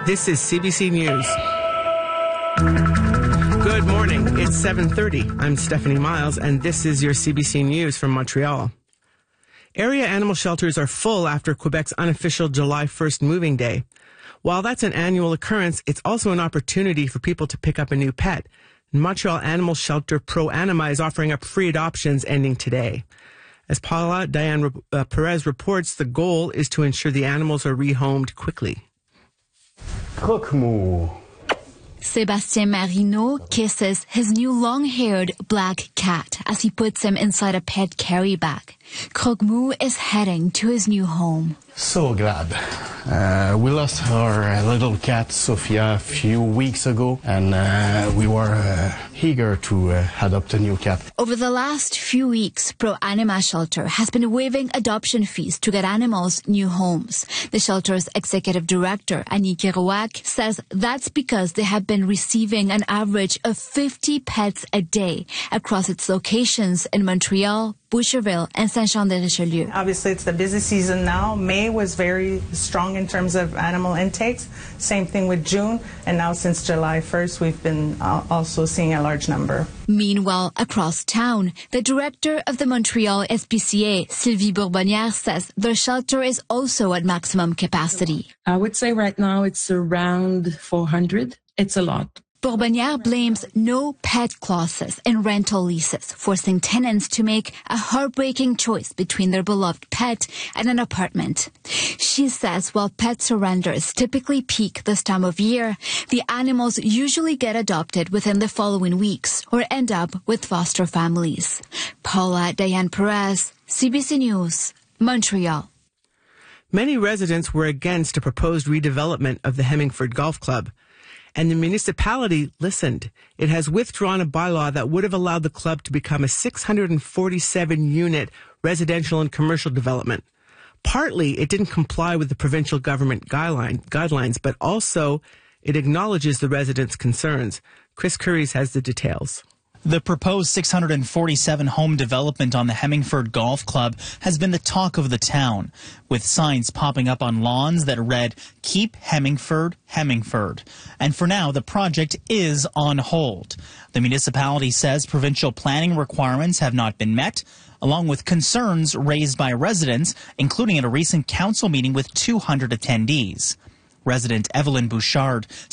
This is CBC News. Good morning. It's 7:30. I'm Stephanie Miles, and this is your CBC News from Montreal. Area animal shelters are full after Quebec's unofficial July 1st moving day. While that's an annual occurrence, it's also an opportunity for people to pick up a new pet. Montreal animal shelter Pro Anima is offering up free adoptions ending today. As Paula Diane Perez reports, the goal is to ensure the animals are rehomed quickly. Croque-mou. Sébastien Marino kisses his new long-haired black cat as he puts him inside a pet carry bag. Croque-mou is heading to his new home. So glad. We lost our little cat, Sophia, a few weeks ago, and we were eager to adopt a new cat. Over the last few weeks, Pro Anima Shelter has been waiving adoption fees to get animals new homes. The shelter's executive director, Annie Kerouac, says that's because they have been receiving an average of 50 pets a day across its locations in Montreal, Boucherville, and Saint-Jean-de-Richelieu. Obviously, it's the busy season now. May was very strong in terms of animal intakes. Same thing with June. And now since July 1st, we've been also seeing a large number. Meanwhile, across town, the director of the Montreal SPCA, Sylvie Bourbonnière, says their shelter is also at maximum capacity. I would say right now it's around 400. It's a lot. Bourbonnière blames no pet clauses in rental leases, forcing tenants to make a heartbreaking choice between their beloved pet and an apartment. She says while pet surrenders typically peak this time of year, the animals usually get adopted within the following weeks or end up with foster families. Paula Diane Perez, CBC News, Montreal. Many residents were against a proposed redevelopment of the Hemmingford Golf Club, and the municipality listened. It has withdrawn a bylaw that would have allowed the club to become a 647-unit residential and commercial development. Partly, it didn't comply with the provincial government guidelines, but also it acknowledges the residents' concerns. Chris Curries has the details. The proposed 647-home development on the Hemmingford Golf Club has been the talk of the town, with signs popping up on lawns that read, "Keep Hemmingford, Hemmingford." And for now, the project is on hold. The municipality says provincial planning requirements have not been met, along with concerns raised by residents, including at a recent council meeting with 200 attendees. Resident Evelyn Bouchard